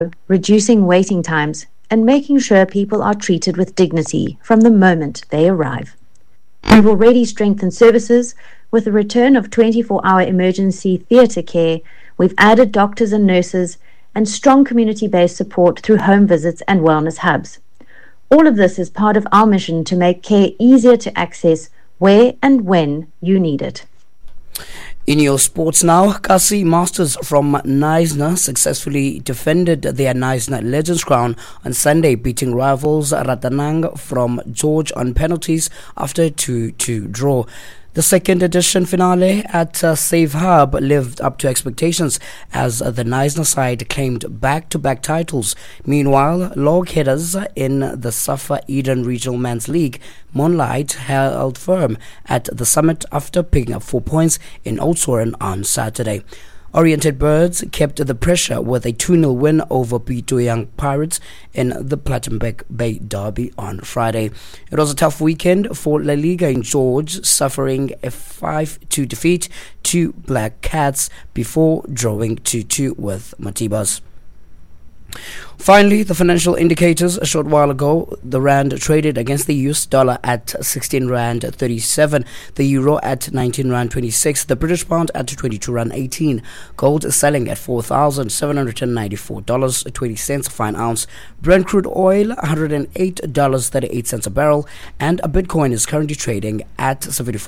reducing waiting times, and making sure people are treated with dignity from the moment they arrive. We've already strengthened services with the return of 24-hour emergency theatre care. We've added doctors and nurses and strong community-based support through home visits and wellness hubs. All of this is part of our mission to make care easier to access where and when you need it. In your sports now, Kasi Masters from Knysna successfully defended their Knysna Legends crown on Sunday, beating rivals Ratanang from George on penalties after a 2-2 draw. The second edition finale at Save Hub lived up to expectations as the Knysna side claimed back-to-back titles. Meanwhile, log headers in the Safa Eden Regional Men's League, Moonlight, held firm at the summit after picking up 4 points in Oudtshoorn on Saturday. Oriented Birds kept the pressure with a 2-0 win over Pito Young Pirates in the Plettenberg Bay Derby on Friday. It was a tough weekend for La Liga in George, suffering a 5-2 defeat to Black Cats before drawing 2-2 with Matibas. Finally, the financial indicators. A short while ago, the rand traded against the US dollar at 16 rand 37, the euro at 19 rand 26, the British pound at 22 rand 18. Gold is selling at $4,794.20 a fine ounce. Brent crude oil $108.38 a barrel, and a Bitcoin is currently trading at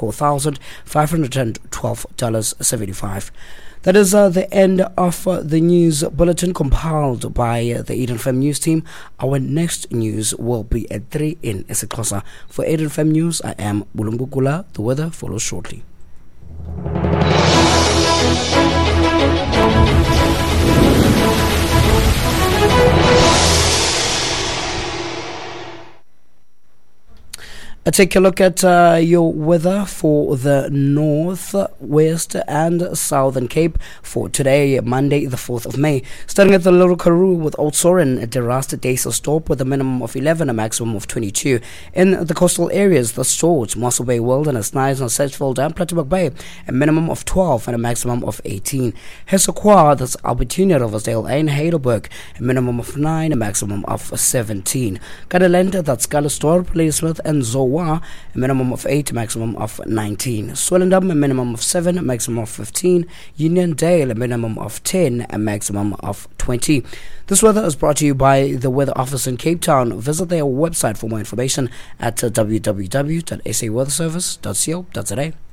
$74,512.75. That is the end of the news bulletin compiled by the Eden FM News team. Our next news will be at 3 in isiXhosa. For Eden FM News, I am Bulungukula. The weather follows shortly. Take a look at your weather for the north, west and southern Cape for today, Monday the 4th of May. Starting at the Little Karoo with Oudtshoorn, Derasta days of stop with a minimum of 11, a maximum of 22. In the coastal areas, the George, Mossel Bay Wilderness, Knysna, Sedgefield and Plettenberg Bay, a minimum of 12 and a maximum of 18. Hessequa, that's Albertina, Riversdale and Heidelberg, a minimum of 9, a maximum of 17. Kadelente, that's Galestorp, Ladysmith and Zowa, a minimum of 8, a maximum of 19. Swellendam, a minimum of 7, a maximum of 15. Uniondale, a minimum of 10, a maximum of 20. This weather is brought to you by the Weather Office in Cape Town. Visit their website for more information at www.saweatherservice.co.za.